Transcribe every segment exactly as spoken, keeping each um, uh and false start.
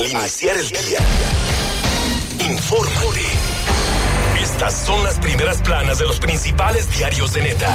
al iniciar el día. Infórmate. Estas son las primeras planas de los principales diarios de Neta.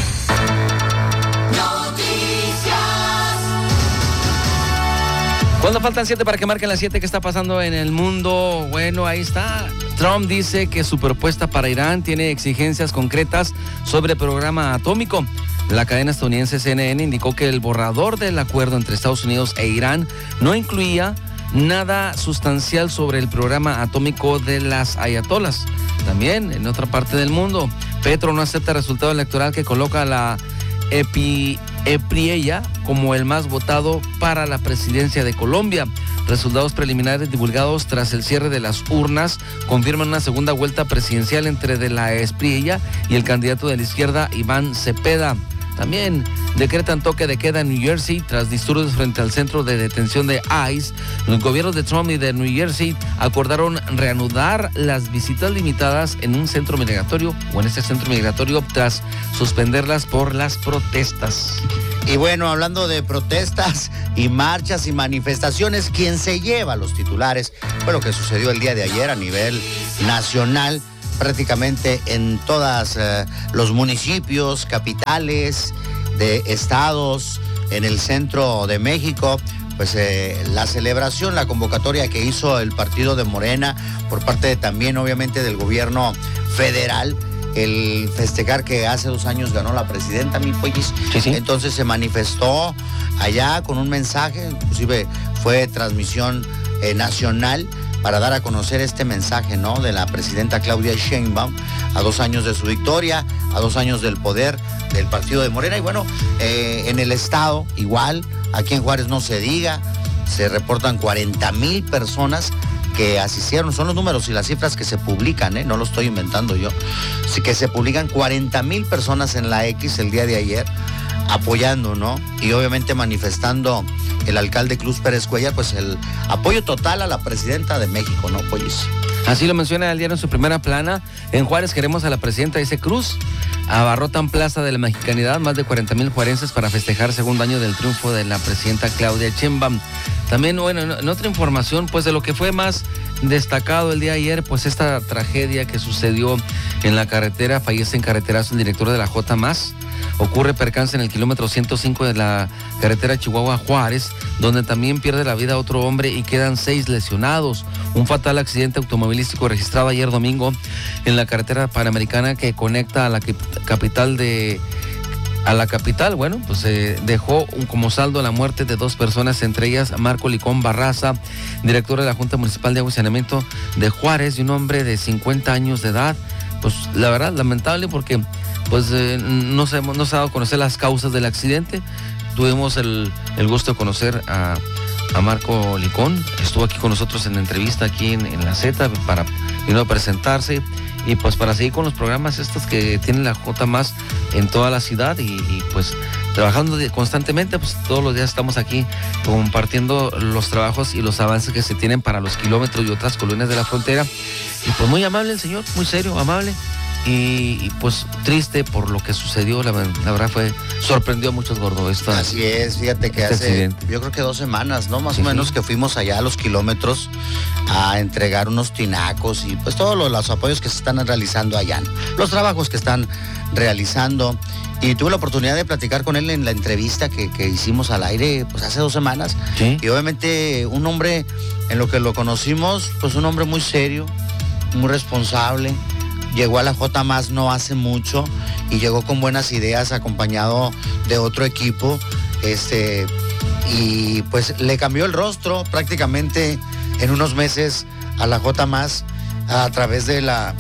¿Cuándo faltan siete para que marquen las siete? ¿Qué está pasando en el mundo? Bueno, ahí está. Trump dice que su propuesta para Irán tiene exigencias concretas sobre el programa atómico. La cadena estadounidense C N N indicó que el borrador del acuerdo entre Estados Unidos e Irán no incluía nada sustancial sobre el programa atómico de las ayatolas. También, en otra parte del mundo, Petro no acepta el resultado electoral que coloca a la Epi, Epriella como el más votado para la presidencia de Colombia. Resultados preliminares divulgados tras el cierre de las urnas confirman una segunda vuelta presidencial entre de la Epriella y el candidato de la izquierda, Iván Cepeda. También decretan toque de queda en New Jersey tras disturbios frente al centro de detención de ICE. Los gobiernos de Trump y de New Jersey acordaron reanudar las visitas limitadas en un centro migratorio o en este centro migratorio tras suspenderlas por las protestas. Y bueno, hablando de protestas y marchas y manifestaciones, quien se lleva los titulares fue lo que sucedió el día de ayer a nivel nacional, prácticamente en todos eh, los municipios, capitales de estados, en el centro de México. Pues eh, la celebración, la convocatoria que hizo el partido de Morena por parte de, también obviamente del gobierno federal, el festejar que hace dos años ganó la presidenta, mi pollis. Sí, sí. Entonces se manifestó allá con un mensaje, inclusive fue transmisión eh, nacional, para dar a conocer este mensaje, ¿no?, de la presidenta Claudia Sheinbaum a dos años de su victoria, a dos años del poder del partido de Morena. Y bueno, eh, en el estado igual, aquí en Juárez no se diga, se reportan cuarenta mil personas que asistieron, son los números y las cifras que se publican, ¿eh? No lo estoy inventando yo, sí que se publican cuarenta mil personas en la X el día de ayer, apoyando, ¿no? Y obviamente manifestando el alcalde Cruz Pérez Cuellar, pues el apoyo total a la presidenta de México, ¿no, Pollis? Así lo menciona el diario en su primera plana. En Juárez queremos a la presidenta, dice Cruz. Abarrotan Plaza de la Mexicanidad, más de cuarenta mil juarenses para festejar segundo año del triunfo de la presidenta Claudia Sheinbaum. También, bueno, en otra información, pues de lo que fue más destacado el día de ayer, pues esta tragedia que sucedió en la carretera, fallece en carreterazo el director de la J más. Ocurre percance en el kilómetro ciento cinco de la carretera Chihuahua-Juárez, donde también pierde la vida otro hombre y quedan seis lesionados. Un fatal accidente automovilístico registrado ayer domingo en la carretera panamericana que conecta a la capital de... A la capital, bueno, pues eh, dejó un, como saldo la muerte de dos personas, entre ellas Marco Licón Barraza, director de la Junta Municipal de Agua y Saneamiento de Juárez, y un hombre de cincuenta años de edad. Pues la verdad, lamentable porque pues eh, no, se, no se ha dado a conocer las causas del accidente. Tuvimos el, el gusto de conocer a, a Marco Licón, estuvo aquí con nosotros en la entrevista aquí en, en la Z para vino a presentarse. Y pues para seguir con los programas estos que tiene la J más en toda la ciudad y, y pues trabajando de, constantemente, pues todos los días estamos aquí compartiendo los trabajos y los avances que se tienen para los kilómetros y otras colonias de la frontera. Y pues muy amable el señor, muy serio, amable. Y, y pues triste por lo que sucedió, la, la verdad fue, sorprendió a muchos gordos esto. Así es, fíjate que este hace, accidente. yo creo que dos semanas, ¿no? Más Sí, o menos sí. que fuimos allá a los kilómetros a entregar unos tinacos y pues todos los, los apoyos que se están realizando allá, ¿no? Los trabajos que están realizando. Y tuve la oportunidad de platicar con él en la entrevista que, que hicimos al aire pues hace dos semanas. Sí. Y obviamente un hombre, en lo que lo conocimos, pues un hombre muy serio, muy responsable. Llegó a la J más no hace mucho y llegó con buenas ideas acompañado de otro equipo, este, y pues le cambió el rostro prácticamente en unos meses a la J más a través de la,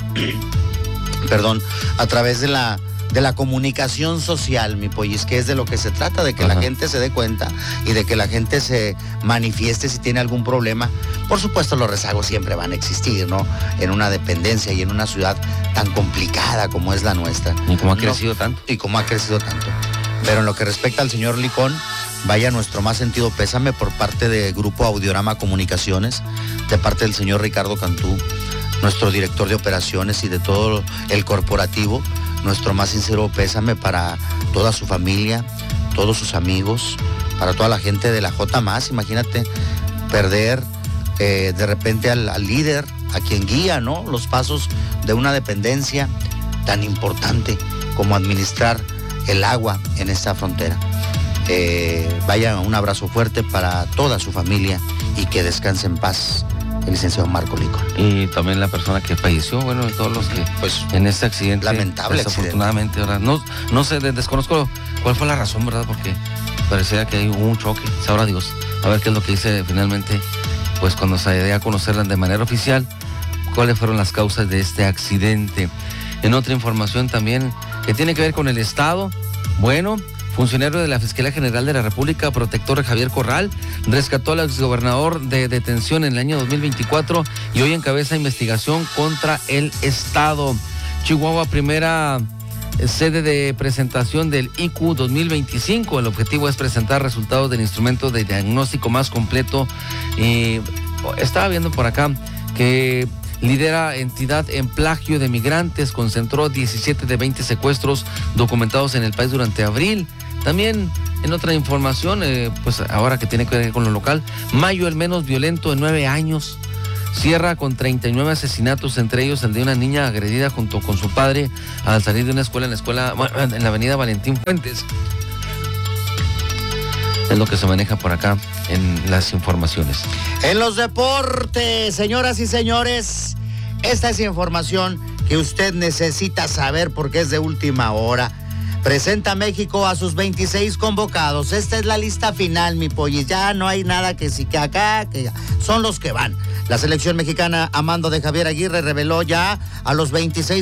perdón, a través de la de la comunicación social, mi pollis, que es de lo que se trata, de que Ajá. la gente se dé cuenta y de que la gente se manifieste si tiene algún problema. Por supuesto, los rezagos siempre van a existir, ¿no? En una dependencia y en una ciudad tan complicada como es la nuestra. Y como ha no, crecido tanto. Y como ha crecido tanto. Pero en lo que respecta al señor Licón, vaya nuestro más sentido pésame por parte de Grupo Audiorama Comunicaciones, de parte del señor Ricardo Cantú, nuestro director de operaciones y de todo el corporativo. Nuestro más sincero pésame para toda su familia, todos sus amigos, para toda la gente de la J más. Imagínate perder eh, de repente al, al líder, a quien guía, ¿no?, los pasos de una dependencia tan importante como administrar el agua en esta frontera. Eh, vaya, un abrazo fuerte para toda su familia y que descanse en paz el licenciado Marco Licón. Y también la persona que falleció, bueno, de todos los que pues en este accidente, lamentable desafortunadamente, accidente. Ahora, no, no sé, desconozco cuál fue la razón, ¿verdad? Porque parecía que hay un choque, sabrá Dios. A ver qué es lo que dice finalmente, pues cuando se dé a conocerla de manera oficial, cuáles fueron las causas de este accidente. En otra información también que tiene que ver con el Estado, bueno, funcionario de la Fiscalía General de la República, protector Javier Corral, rescató al exgobernador de detención en el año dos mil veinticuatro y hoy encabeza investigación contra el Estado. Chihuahua, primera sede de presentación del I Q dos mil veinticinco. El objetivo es presentar resultados del instrumento de diagnóstico más completo. Y estaba viendo por acá que lidera entidad en plagio de migrantes, concentró diecisiete de veinte secuestros documentados en el país durante abril. También en otra información, eh, pues ahora que tiene que ver con lo local, mayo el menos violento en nueve años. Cierra con treinta y nueve asesinatos, entre ellos el de una niña agredida junto con su padre al salir de una escuela en la escuela, bueno, en la avenida Valentín Fuentes. Es lo que se maneja por acá en las informaciones. En los deportes, señoras y señores, esta es información que usted necesita saber porque es de última hora. Presenta México a sus veintiséis convocados. Esta es la lista final, mi pollis. Ya no hay nada que sí, que acá, que ya. Son los que van. La selección mexicana a mando de Javier Aguirre reveló ya a los veintiséis